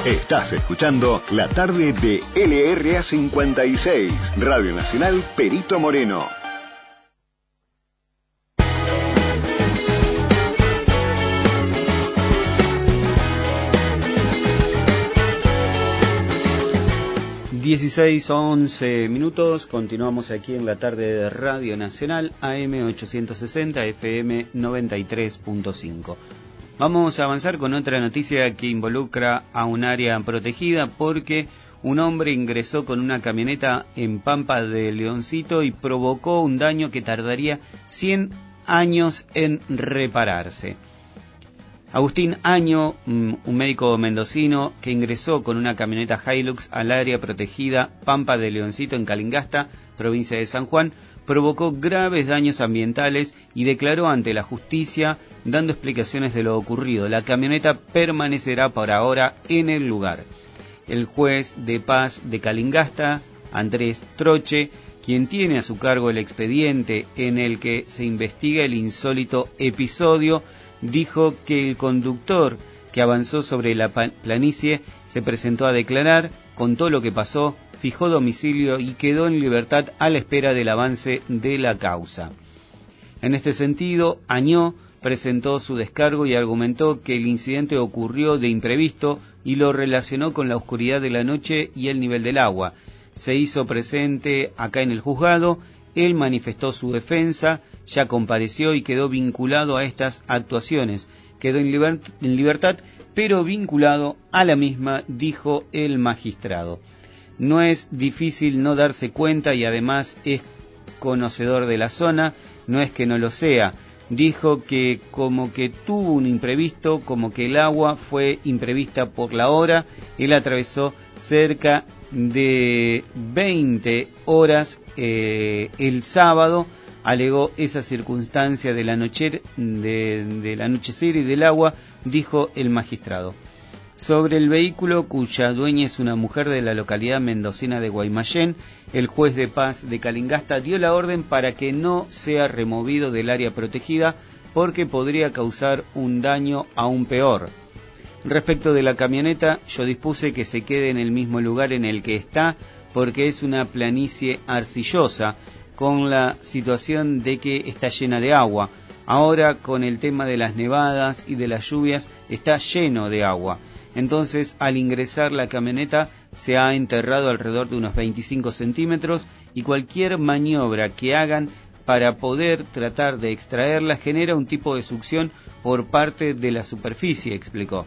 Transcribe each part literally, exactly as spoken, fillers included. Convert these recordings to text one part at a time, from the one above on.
Estás escuchando la tarde de L R A cincuenta y seis, Radio Nacional Perito Moreno. dieciséis once minutos, continuamos aquí en la tarde de Radio Nacional, A M ochocientos sesenta, F M noventa y tres punto cinco. Vamos a avanzar con otra noticia que involucra a un área protegida porque un hombre ingresó con una camioneta en Pampa de Leoncito y provocó un daño que tardaría cien años en repararse. Agustín Año, un médico mendocino que ingresó con una camioneta Hilux al área protegida Pampa de Leoncito en Calingasta, provincia de San Juan, provocó graves daños ambientales y declaró ante la justicia dando explicaciones de lo ocurrido. La camioneta permanecerá por ahora en el lugar. El juez de paz de Calingasta, Andrés Troche, quien tiene a su cargo el expediente en el que se investiga el insólito episodio, dijo que el conductor que avanzó sobre la planicie se presentó a declarar, contó lo que pasó, fijó domicilio y quedó en libertad a la espera del avance de la causa. En este sentido, Añó presentó su descargo y argumentó que el incidente ocurrió de imprevisto y lo relacionó con la oscuridad de la noche y el nivel del agua. Se hizo presente acá en el juzgado. Él manifestó su defensa, ya compareció y quedó vinculado a estas actuaciones. Quedó en, liber- en libertad, pero vinculado a la misma, dijo el magistrado. No es difícil no darse cuenta y además es conocedor de la zona, no es que no lo sea. Dijo que como que tuvo un imprevisto, como que el agua fue imprevista por la hora, él atravesó cerca de veinte horas eh, el sábado, alegó esa circunstancia del anocher, de, del anochecer y del agua, dijo el magistrado. Sobre el vehículo, cuya dueña es una mujer de la localidad mendocina de Guaymallén, el juez de paz de Calingasta dio la orden para que no sea removido del área protegida porque podría causar un daño aún peor. Respecto de la camioneta, yo dispuse que se quede en el mismo lugar en el que está, porque es una planicie arcillosa, con la situación de que está llena de agua. Ahora, con el tema de las nevadas y de las lluvias, está lleno de agua. Entonces, al ingresar la camioneta, se ha enterrado alrededor de unos veinticinco centímetros, y cualquier maniobra que hagan para poder tratar de extraerla genera un tipo de succión por parte de la superficie, explicó.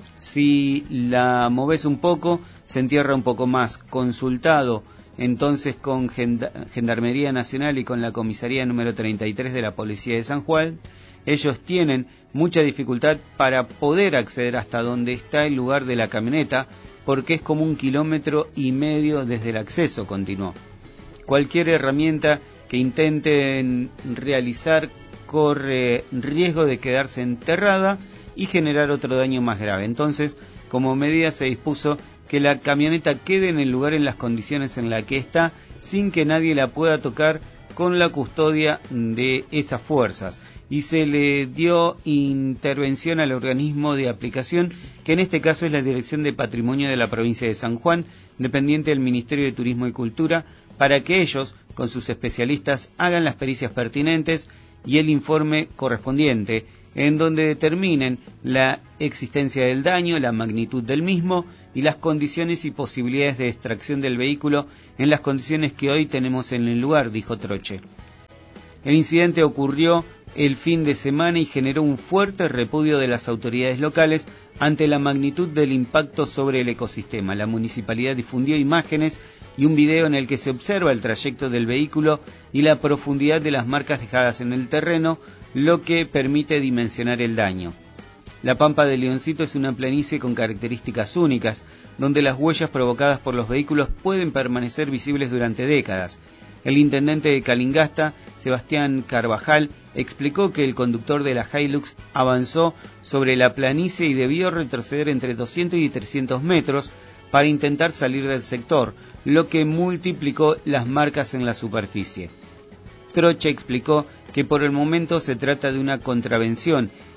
Si la moves un poco, se entierra un poco más. Consultado entonces con Gendarmería Nacional y con la comisaría número treinta y tres de la Policía de San Juan, ellos tienen mucha dificultad para poder acceder hasta donde está el lugar de la camioneta, porque es como un kilómetro y medio desde el acceso, continuó. Cualquier herramienta que intenten realizar corre riesgo de quedarse enterrada y generar otro daño más grave. Entonces, como medida se dispuso que la camioneta quede en el lugar en las condiciones en las que está, sin que nadie la pueda tocar, con la custodia de esas fuerzas. Y se le dio intervención al organismo de aplicación, que en este caso es la Dirección de Patrimonio de la provincia de San Juan, dependiente del Ministerio de Turismo y Cultura, para que ellos, con sus especialistas, hagan las pericias pertinentes y el informe correspondiente, en donde determinen la existencia del daño, la magnitud del mismo y las condiciones y posibilidades de extracción del vehículo en las condiciones que hoy tenemos en el lugar, dijo Troche. El incidente ocurrió el fin de semana y generó un fuerte repudio de las autoridades locales ante la magnitud del impacto sobre el ecosistema. La municipalidad difundió imágenes y un video en el que se observa el trayecto del vehículo y la profundidad de las marcas dejadas en el terreno, lo que permite dimensionar el daño. La Pampa de Leoncito es una planicie con características únicas, donde las huellas provocadas por los vehículos pueden permanecer visibles durante décadas. El intendente de Calingasta, Sebastián Carvajal, explicó que el conductor de la Hilux avanzó sobre la planicie y debió retroceder entre doscientos y trescientos metros para intentar salir del sector, lo que multiplicó las marcas en la superficie. Troche explicó que por el momento se trata de una contravención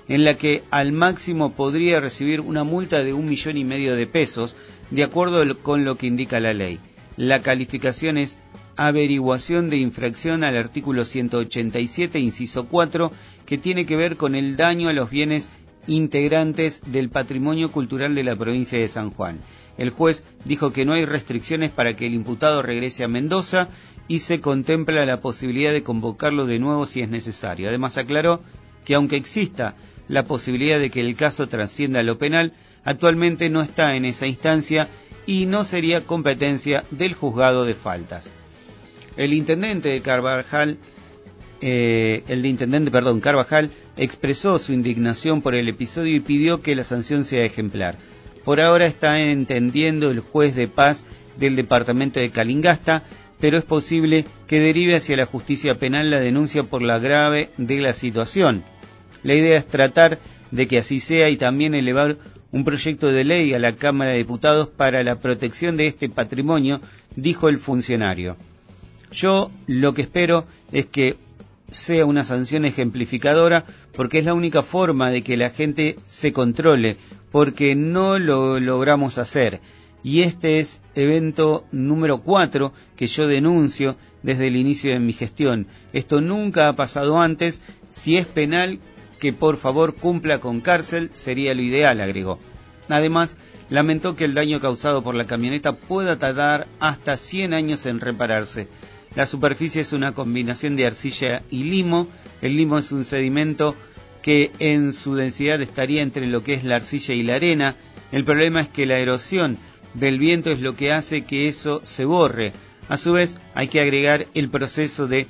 en la que al máximo podría recibir una multa de un millón y medio de pesos, de acuerdo con lo que indica la ley. La calificación es averiguación de infracción al artículo ciento ochenta y siete, inciso cuatro, que tiene que ver con el daño a los bienes integrantes del patrimonio cultural de la provincia de San Juan. El juez dijo que no hay restricciones para que el imputado regrese a Mendoza y se contempla la posibilidad de convocarlo de nuevo si es necesario. Además aclaró que aunque exista la posibilidad de que el caso trascienda a lo penal, actualmente no está en esa instancia y no sería competencia del juzgado de faltas. El intendente de Carvajal, eh, el de intendente, perdón, Carvajal, expresó su indignación por el episodio y pidió que la sanción sea ejemplar. Por ahora está entendiendo el juez de paz del departamento de Calingasta, pero es posible que derive hacia la justicia penal la denuncia por la grave de la situación. La idea es tratar de que así sea y también elevar un proyecto de ley a la Cámara de Diputados para la protección de este patrimonio, dijo el funcionario. Yo lo que espero es que sea una sanción ejemplificadora, porque es la única forma de que la gente se controle, porque no lo logramos hacer. Y este es evento número cuatro que yo denuncio desde el inicio de mi gestión. Esto nunca ha pasado antes. Si es penal, que por favor cumpla con cárcel, sería lo ideal, agregó. Además, lamentó que el daño causado por la camioneta pueda tardar hasta cien años en repararse. La superficie es una combinación de arcilla y limo. El limo es un sedimento que en su densidad estaría entre lo que es la arcilla y la arena. El problema es que la erosión del viento es lo que hace que eso se borre. A su vez, hay que agregar el proceso de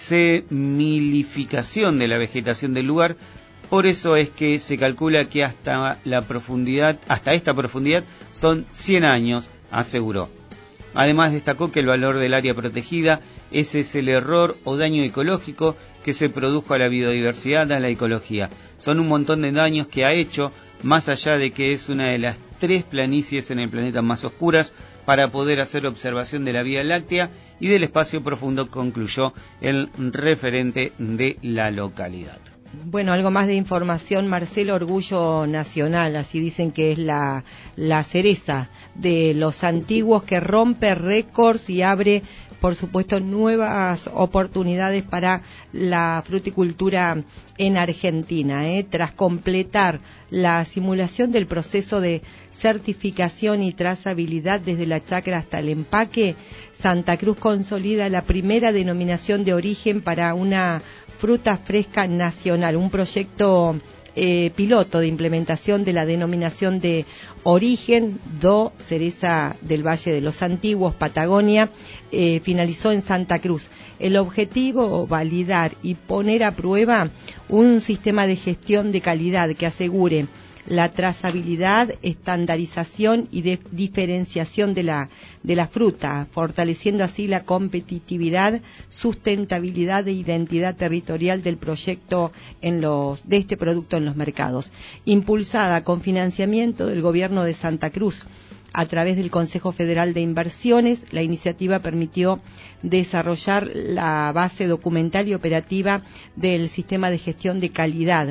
semilificación de la vegetación del lugar. Por eso es que se calcula que hasta la profundidad, hasta esta profundidad son cien años, aseguró. Además destacó que el valor del área protegida, ese es el error o daño ecológico que se produjo a la biodiversidad, a la ecología. Son un montón de daños que ha hecho, más allá de que es una de las tres planicies en el planeta más oscuras para poder hacer observación de la Vía Láctea y del espacio profundo, concluyó el referente de la localidad. Bueno, algo más de información, Marcelo, orgullo nacional, así dicen que es la, la cereza de los antiguos que rompe récords y abre, por supuesto, nuevas oportunidades para la fruticultura en Argentina, ¿eh? Tras completar la simulación del proceso de certificación y trazabilidad desde la chacra hasta el empaque, Santa Cruz consolida la primera denominación de origen para una fruta fresca nacional, un proyecto eh, piloto de implementación de la denominación de origen do cereza del Valle de los Antiguos, Patagonia, eh, finalizó en Santa Cruz. El objetivo, validar y poner a prueba un sistema de gestión de calidad que asegure la trazabilidad, estandarización y de diferenciación de la de la fruta, fortaleciendo así la competitividad, sustentabilidad e identidad territorial del proyecto en los de este producto en los mercados. Impulsada con financiamiento del Gobierno de Santa Cruz a través del Consejo Federal de Inversiones, la iniciativa permitió desarrollar la base documental y operativa del sistema de gestión de calidad.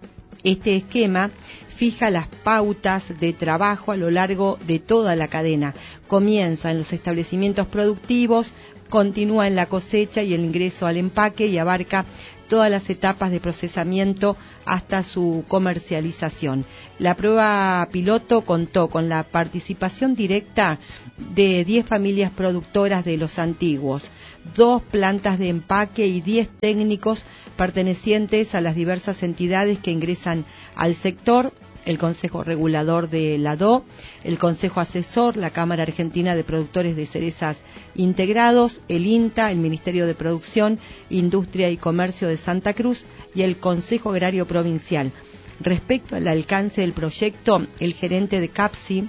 Este esquema fija las pautas de trabajo a lo largo de toda la cadena. Comienza en los establecimientos productivos, continúa en la cosecha y el ingreso al empaque y abarca todas las etapas de procesamiento hasta su comercialización. La prueba piloto contó con la participación directa de diez familias productoras de los antiguos, dos plantas de empaque y diez técnicos pertenecientes a las diversas entidades que ingresan al sector: el Consejo Regulador de la D O, el Consejo Asesor, la Cámara Argentina de Productores de Cerezas Integrados, el INTA, el Ministerio de Producción, Industria y Comercio de Santa Cruz y el Consejo Agrario Provincial. Respecto al alcance del proyecto, el gerente de CAPSI,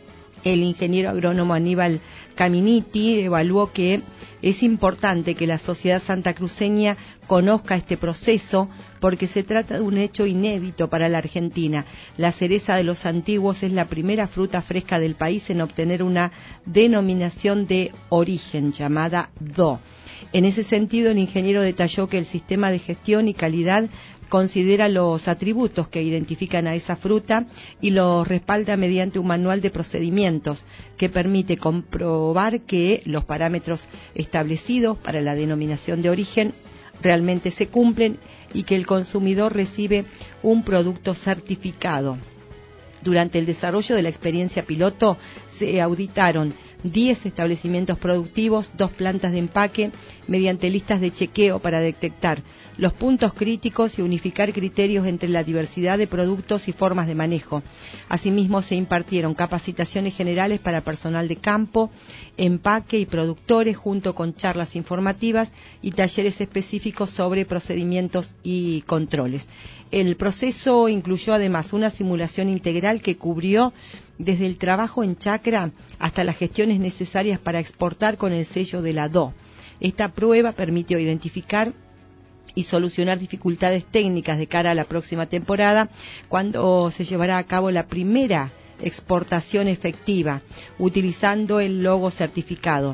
el ingeniero agrónomo Aníbal Caminiti, evaluó que es importante que la sociedad santacruceña conozca este proceso porque se trata de un hecho inédito para la Argentina. La cereza de los antiguos es la primera fruta fresca del país en obtener una denominación de origen llamada D O. En ese sentido, el ingeniero detalló que el sistema de gestión y calidad considera los atributos que identifican a esa fruta y los respalda mediante un manual de procedimientos que permite comprobar que los parámetros establecidos para la denominación de origen realmente se cumplen y que el consumidor recibe un producto certificado. Durante el desarrollo de la experiencia piloto se auditaron diez establecimientos productivos, dos plantas de empaque, mediante listas de chequeo para detectar los puntos críticos y unificar criterios entre la diversidad de productos y formas de manejo. Asimismo, se impartieron capacitaciones generales para personal de campo, empaque y productores, junto con charlas informativas y talleres específicos sobre procedimientos y controles. El proceso incluyó además una simulación integral que cubrió desde el trabajo en chacra hasta las gestiones necesarias para exportar con el sello de la D O. Esta prueba permitió identificar y solucionar dificultades técnicas de cara a la próxima temporada, cuando se llevará a cabo la primera exportación efectiva, utilizando el logo certificado.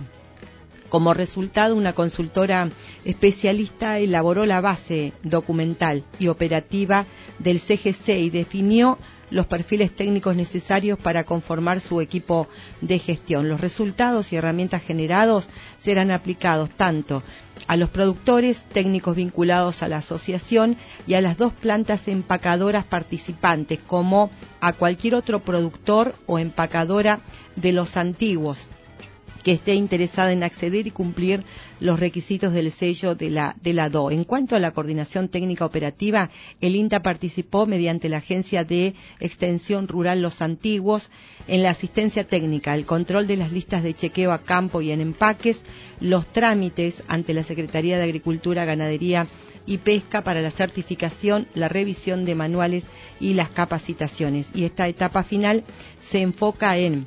Como resultado, una consultora especialista elaboró la base documental y operativa del C G C y definió los perfiles técnicos necesarios para conformar su equipo de gestión. Los resultados y herramientas generados serán aplicados tanto a los productores, técnicos vinculados a la asociación y a las dos plantas empacadoras participantes, como a cualquier otro productor o empacadora de los antiguos que esté interesada en acceder y cumplir los requisitos del sello de la, de la D O. En cuanto a la coordinación técnica operativa, el INTA participó mediante la Agencia de Extensión Rural Los Antiguos en la asistencia técnica, el control de las listas de chequeo a campo y en empaques, los trámites ante la Secretaría de Agricultura, Ganadería y Pesca para la certificación, la revisión de manuales y las capacitaciones. Y esta etapa final se enfoca en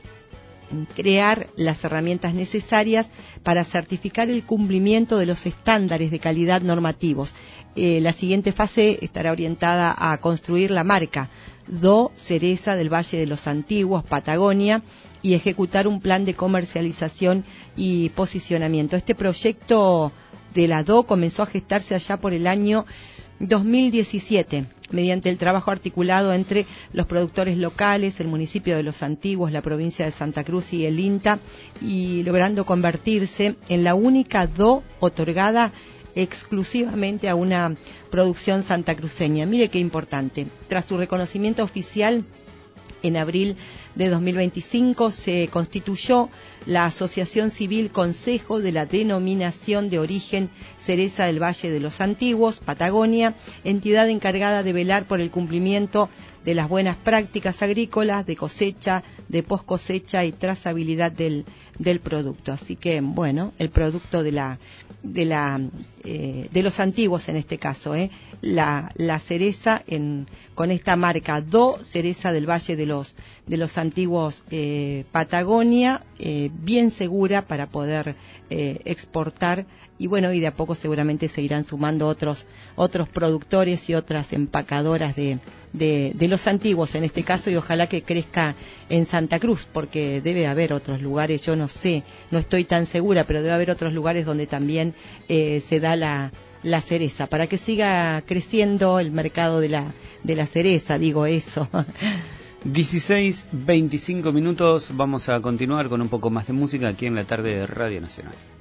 crear las herramientas necesarias para certificar el cumplimiento de los estándares de calidad normativos. Eh, la siguiente fase estará orientada a construir la marca D O Cereza del Valle de los Antiguos, Patagonia, y ejecutar un plan de comercialización y posicionamiento. Este proyecto de la D O comenzó a gestarse allá por el año dos mil diecisiete, mediante el trabajo articulado entre los productores locales, el municipio de Los Antiguos, la provincia de Santa Cruz y el INTA, y logrando convertirse en la única D O otorgada exclusivamente a una producción santacruceña. Mire qué importante. Tras su reconocimiento oficial, en abril de dos mil veinticinco se constituyó la Asociación Civil Consejo de la Denominación de Origen Cereza del Valle de los Antiguos, Patagonia, entidad encargada de velar por el cumplimiento de las buenas prácticas agrícolas, de cosecha, de post cosecha y trazabilidad del, del producto. Así que, bueno, el producto de la de la eh, de los antiguos en este caso, eh, la, la cereza en, con esta marca D O Cereza del Valle de los de los Antiguos eh, Patagonia, eh, bien segura para poder eh, exportar, y bueno, y de a poco seguramente se irán sumando otros otros productores y otras empacadoras de, de, de los antiguos en este caso, y ojalá que crezca en Santa Cruz, porque debe haber otros lugares, yo no sé, no estoy tan segura, pero debe haber otros lugares donde también eh, se da la la cereza, para que siga creciendo el mercado de la de la cereza, digo eso. dieciséis, veinticinco minutos, vamos a continuar con un poco más de música aquí en la tarde de Radio Nacional.